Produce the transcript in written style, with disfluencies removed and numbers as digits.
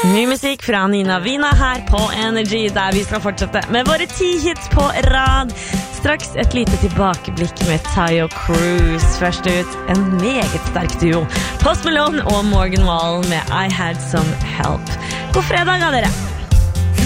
Ny musikk fra Nina Vina her på Energy, der vi skal fortsette med våre 10 hits på rad. Straks et lite tilbakeblikk med Tayo Cruz. Først ut en meget sterk duo. Post Malone og Morgan Wallen med I Had Some Help. God fredag av dere!